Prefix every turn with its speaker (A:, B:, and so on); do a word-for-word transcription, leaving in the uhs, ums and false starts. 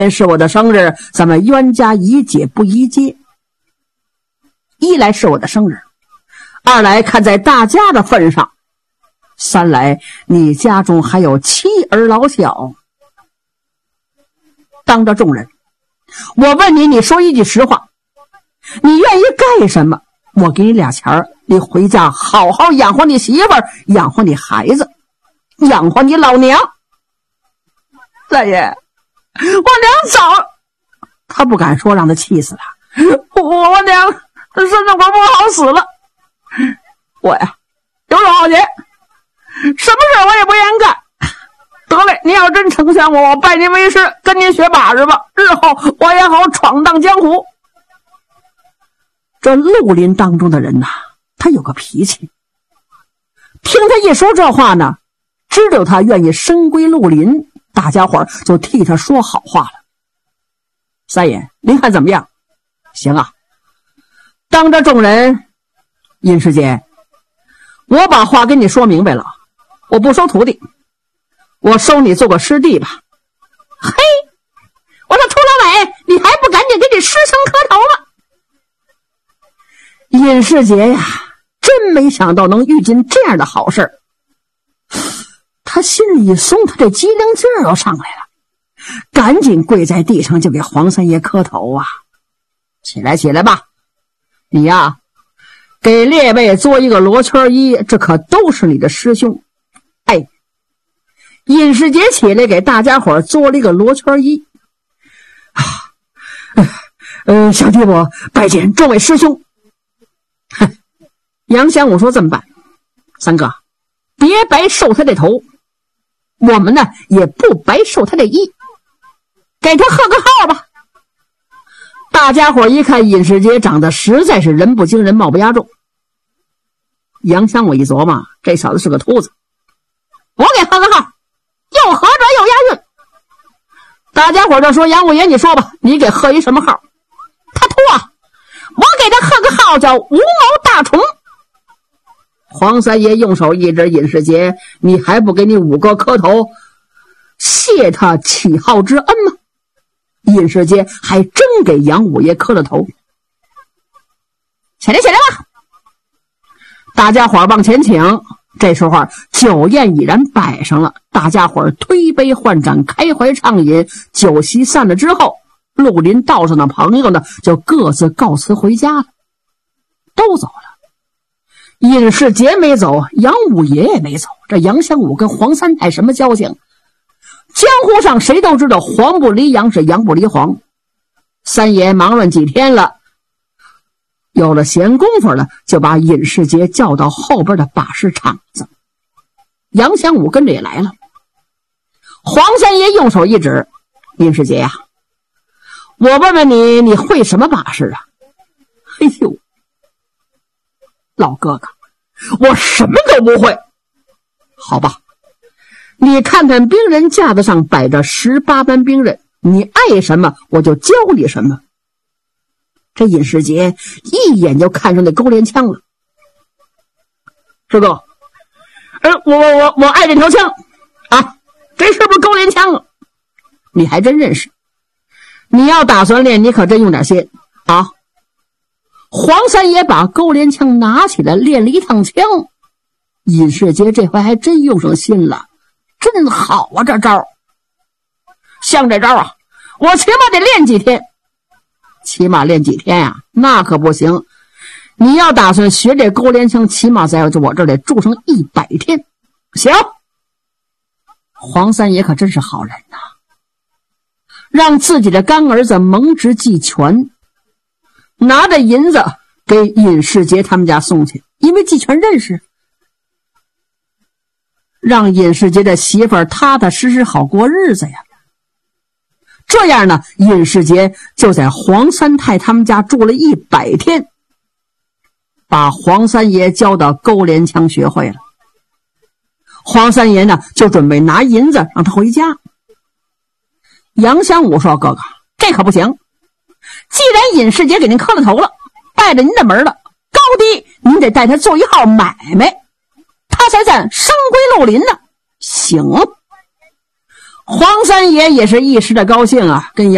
A: 是我的生日，咱们冤家宜解不宜结。一来是我的生日，二来看在大家的份上，三来你家中还有妻儿老小。当着众人，我问你，你说一句实话，你愿意干什么？我给你俩钱儿，你回家好好养活你媳妇儿，养活你孩子，养活你老娘。三爷，我娘早，他不敢说，让他气死了。我我娘身上活不好死了，我呀有手好钱，什么事我也不愿意干。得嘞，您要真成全我，我拜您为师，跟您学把式吧，日后我也好闯荡江湖。这绿林当中的人呐，他有个脾气，听他一说这话呢，知道他愿意深归绿林，大家伙就替他说好话了。三爷，您看怎么样？行啊。当着众人，尹师姐，我把话跟你说明白了，我不收徒弟，我收你做个师弟吧。嘿，我说涂老伟，你还不赶紧给你师兄磕头了？尹世杰呀，真没想到能遇见这样的好事，他心里一松，他这机灵劲儿又上来了，赶紧跪在地上就给黄三爷磕头啊！起来起来吧，你呀，给列位做一个罗圈衣，这可都是你的师兄。哎，尹世杰起来给大家伙做了一个罗圈衣。啊，呃，小弟我拜见众位师兄。杨香武说：“这么办，三哥，别白受他这头，我们呢也不白受他这衣，给他贺个号吧。”大家伙一看尹世杰长得实在是人不惊人，貌不压众。杨香武一琢磨，这小子是个秃子，我给贺个号，又合辙又押韵。大家伙就说：“杨五爷，你说吧，你给贺一什么号？”他秃啊，我给他贺个号叫无毛大虫。黄三爷用手一指尹世杰：“你还不给你五哥磕头，谢他启号之恩吗？”尹世杰还真给杨五爷磕了头。起来起来吧，大家伙往前请。这时候酒宴已然摆上了，大家伙推杯换盏，开怀畅饮。酒席散了之后，绿林道上的朋友呢就各自告辞回家了，都走了。尹世杰没走，杨五爷也没走。这杨香武跟黄三太什么交情？江湖上谁都知道，黄不离杨是杨不离黄。三爷忙乱几天了，有了闲工夫了，就把尹世杰叫到后边的把式场子。杨香武跟着也来了。黄三爷用手一指：“尹世杰呀、啊，我问问你，你会什么把式啊？”哎呦，老哥哥，我什么都不会。好吧，你看看兵人架子上摆着十八般兵刃，你爱什么我就教你什么。这尹世杰一眼就看上那勾连枪了。师哥，呃，我我我我爱这条枪啊，这是不是勾连枪啊？你还真认识。你要打算练，你可真用点心啊。黄三爷把勾连枪拿起来练了一趟枪，尹世杰这回还真用上心了，真好啊！这招像这招啊，我起码得练几天。起码练几天呀、啊？那可不行！你要打算学这勾连枪，起码在我这儿得住上一百天。行，黄三爷可真是好人呐、啊，让自己的干儿子蒙直技全，拿着银子给尹世杰他们家送去，因为季全认识，让尹世杰的媳妇儿踏踏实实好过日子呀。这样呢，尹世杰就在黄三太他们家住了一百天，把黄三爷教的勾连枪学会了。黄三爷呢，就准备拿银子让他回家。杨香武说：“哥哥，这可不行，既然尹世杰给您磕了头了，拜着您的门了，高低您得带他做一号买卖，他才算生归绿林呢。”行。黄三爷也是一时的高兴啊，跟杨